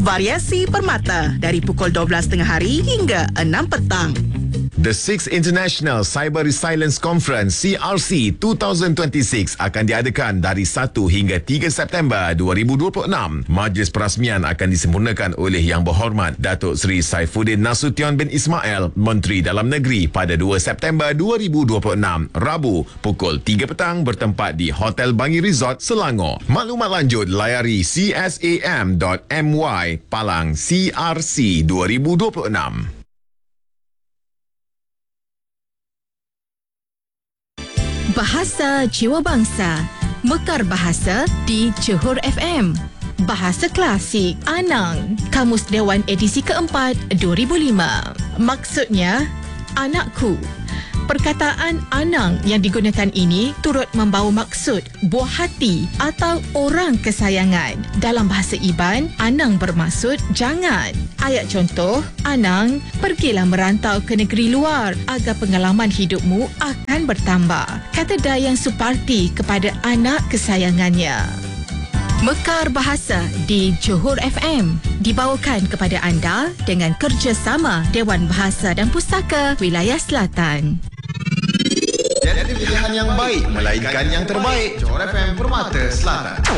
Variasi Permata dari pukul 12 tengah hari hingga 6 petang. The 6th International Cyber Resilience Conference CRC 2026 akan diadakan dari 1 hingga 3 September 2026. Majlis perasmian akan disempurnakan oleh Yang Berhormat Datuk Seri Saifuddin Nasution bin Ismail, Menteri Dalam Negeri pada 2 September 2026, Rabu pukul 3 petang bertempat di Hotel Bangi Resort, Selangor. Maklumat lanjut layari csam.my/CRC 2026. Bahasa Jiwa Bangsa, Mekar Bahasa di Johor FM. Bahasa Klasik, Anang, Kamus Dewan edisi keempat 2005. Maksudnya, anakku. Perkataan Anang yang digunakan ini turut membawa maksud buah hati atau orang kesayangan. Dalam bahasa Iban, Anang bermaksud jangan. Ayat contoh, Anang, pergilah merantau ke negeri luar agar pengalaman hidupmu akan bertambah. Kata Dayang Suparti kepada anak kesayangannya. Mekar Bahasa di Johor FM dibawakan kepada anda dengan kerjasama Dewan Bahasa dan Pustaka Wilayah Selatan. Jadi pilihan yang baik melainkan yang terbaik. Johor FM Permata Selatan.